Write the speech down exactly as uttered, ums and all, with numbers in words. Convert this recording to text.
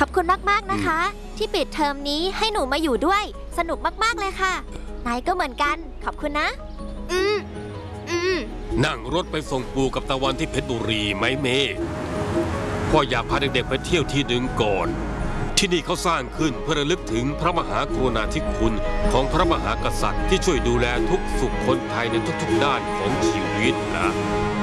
อบคุณมากๆนะคะที่ปิดเทอมนี้ให้หนูมาอยู่ด้วยสนุกมากๆเลยค่ะนายก็เหมือนกันขอบคุณนะอืมอืมนั่งรถไปส่งปู่กับตะวันที่เพชรบุรีไหมเมย์พ่ออยากพาเด็กๆไปเที่ยวที่หนึ่งก่อนที่นี่เขาสร้างขึ้นเพื่อระลึกถึงพระมหากรุณาธิคุณของพระมหากษัตริย์ที่ช่วยดูแลทุกสุขคนไทยในทุกๆด้านของชีวิตนะ